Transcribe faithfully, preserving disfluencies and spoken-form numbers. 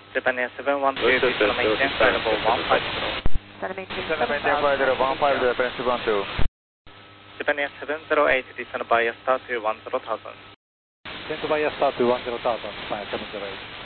Japan seven one two, descend maintain flight level one five zero. Descend maintain flight level one five zero, Japan seven one two. Japan seven zero eight, descend via star to one zero thousand. Descend via star to one zero thousand, Japan seven zero eight.